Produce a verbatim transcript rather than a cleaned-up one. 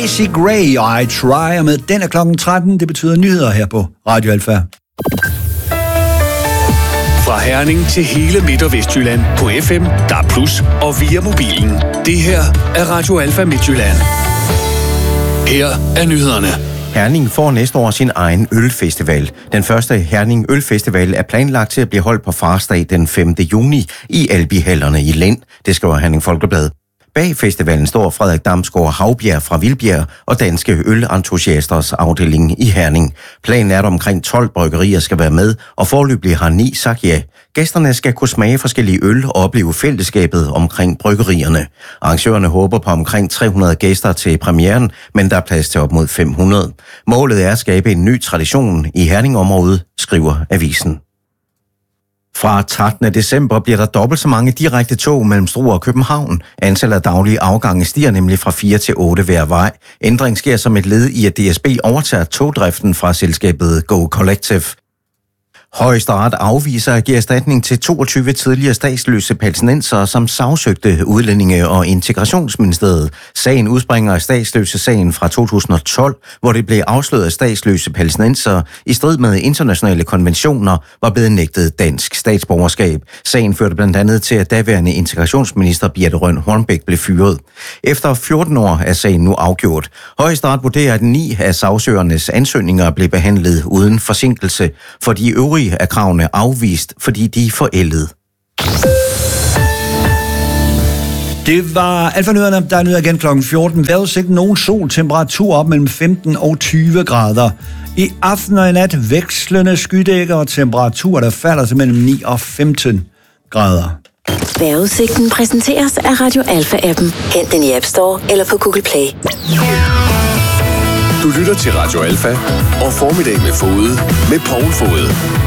Macy Gray og I Try, og med den er klokken tretten. Det betyder nyheder her på Radio Alfa. Fra Herning til hele Midt- og Vestjylland på F M, D A B plus, og via mobilen. Det her er Radio Alfa Midtjylland. Her er nyhederne. Herning får næste år sin egen ølfestival. Den første Herning Ølfestival er planlagt til at blive holdt på Farsdag den femte juni i Albihallerne i Lind. Det skriver Herning Folkeblad. Bag festivalen står Frederik Damsgaard Havbjerg fra Vildbjerg og Danske Ølentusiasters afdeling i Herning. Planen er, at omkring tolv bryggerier skal være med, og foreløbig har ni sagt ja. Gæsterne skal kunne smage forskellige øl og opleve fællesskabet omkring bryggerierne. Arrangørerne håber på omkring tre hundrede gæster til premieren, men der er plads til op mod fem hundrede. Målet er at skabe en ny tradition i Herningområdet, skriver avisen. Fra trettende december bliver der dobbelt så mange direkte tog mellem Struer og København. Antallet af daglige afgange stiger nemlig fra fire til otte hver vej. Ændring sker som et led i, at D S B overtager togdriften fra selskabet Go Collective. Højesteret afviser at give erstatning til toogtyve tidligere statsløse palæstinensere, som sagsøgte Udlændinge- og Integrationsministeriet. Sagen udspringer af statsløse-sagen fra to tusind og tolv, hvor det blev afsløret, at statsløse palæstinensere i strid med internationale konventioner var blevet nægtet dansk statsborgerskab. Sagen førte blandt andet til, at daværende integrationsminister Birthe Rønn Hornbech blev fyret. Efter fjorten år er sagen nu afgjort. Højesteret vurderer, at ni af sagsøgernes ansøgninger blev behandlet uden forsinkelse, for de øvrige er kravene afvist, fordi de er forældet. Det var Alfa-nyhederne. Der er nyheder igen klokken fjorten. Vejrudsigt nogen sol, temperatur op mellem femten og tyve grader. I aften og i nat vekslende skydækker og temperaturer, der falder til mellem ni og femten grader. Vejrudsigten præsenteres af Radio Alfa-appen. Hent den i App Store eller på Google Play. Du lytter til Radio Alfa og Formiddag med Fode med Poul Fode.